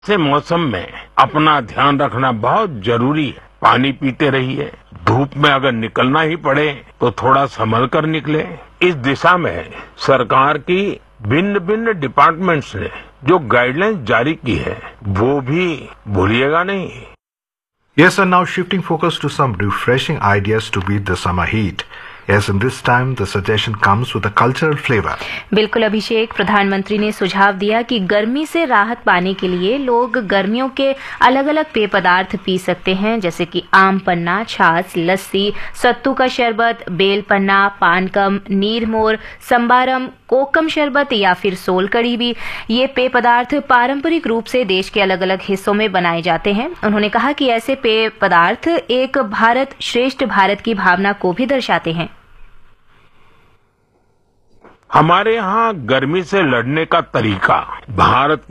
ऐसे मौसम में अपना ध्यान रखना बहुत जरूरी है। पानी पीते रहिए। धूप में अगर निकलना ही पड़े तो थोड़ा संभल कर निकले। इस दिशा में सरकार की भिन्न भिन्न डिपार्टमेंट्स ने जो गाइडलाइंस जारी की है वो भी भूलिएगा नहीं। Yes, and now shifting focus to some refreshing ideas to beat the summer heat. Yes, in this time the suggestion comes with a cultural flavor. बिल्कुल अभिषेक, प्रधानमंत्री ने सुझाव दिया कि गर्मी से राहत पाने के लिए लोग गर्मियों के अलग अलग पेय पदार्थ पी सकते हैं, जैसे कि आम पन्ना, छाछ, लस्सी, सत्तू का शरबत, बेल पन्ना, पानकम, नीरमोर, संबारम, कोकम शरबत या फिर सोल कड़ी भी। ये पेय पदार्थ पारंपरिक रूप से देश के अलग अलग हिस्सों में बनाए जाते हैं। उन्होंने कहा कि ऐसे पेय पदार्थ एक भारत श्रेष्ठ भारत की भावना को भी दर्शाते हैं। हमारे यहाँ गर्मी से लड़ने का तरीका भारत